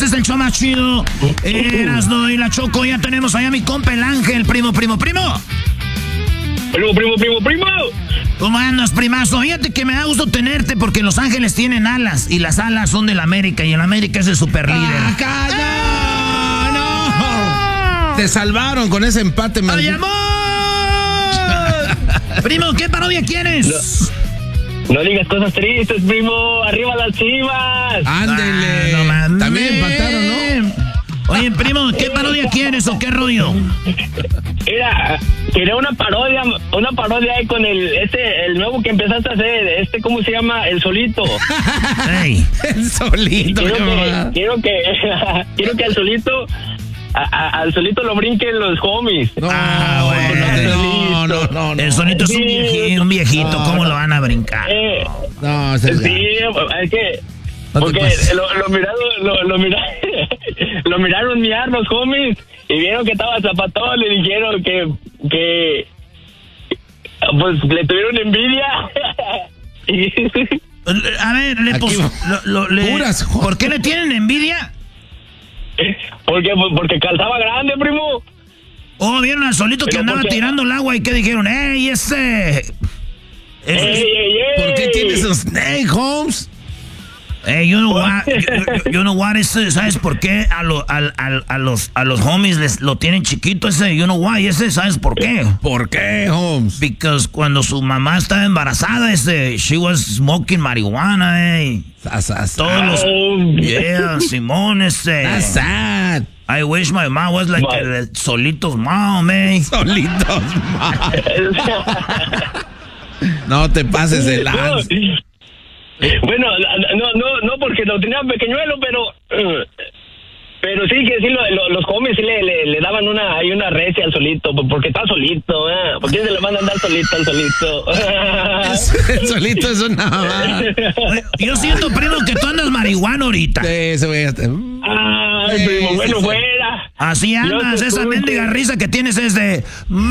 este es el show más chido. Erasno y la Choco, ya tenemos allá a mi compa el Ángel, primo. Primo. ¿Cómo andas, primazo? Fíjate que me da gusto tenerte porque Los Ángeles tienen alas y las alas son del América y el América es el super líder. ¡No! Te salvaron con ese empate, man. ¡Ay, amor! Primo, ¿qué parodia quieres? No digas cosas tristes, primo. ¡Arriba las Chivas! Ándele. No mames. También empataron, ¿no? Oye, primo, ¿qué parodia quieres o qué rollo? Mira, quería una parodia ahí con el nuevo que empezaste a hacer, ¿cómo se llama? El Solito. Hey. El Solito. Quiero que al Solito, al Solito lo brinquen los homies. No, no. El Solito es un viejito, No, ¿cómo lo van a brincar? No, sí, es que... Porque lo miraron miar los homies y vieron que estaba zapatón, le dijeron que pues le tuvieron envidia. A ver, ¿por qué le tienen envidia? Porque calzaba grande, primo. Oh, vieron al Solito que andaba tirando el agua y ¿qué dijeron? ¡Ey, ese! ¿Por qué tiene esos snake, Holmes? You know what, ¿sabes por qué a los homies lo tienen chiquito ese? You know why, ¿sabes por qué? ¿Por qué, Holmes? Because cuando su mamá estaba embarazada, she was smoking marihuana, Todos los... Yeah, Simón, That's sad. I wish my mom was like Solito's mom, Solitos, mom. No te pases de lanza. Bueno, no, porque lo tenía pequeñuelo, pero sí que sí, los homies sí le daban una recia al Solito, porque está solito, ¿por qué se le van a andar solito al Solito? El Solito es una... Yo siento, primo, que tú andas marihuana ahorita. Sí, ese güey. Ay, primo, bueno, fuera. Así andas, esa mendiga risa que tienes es de...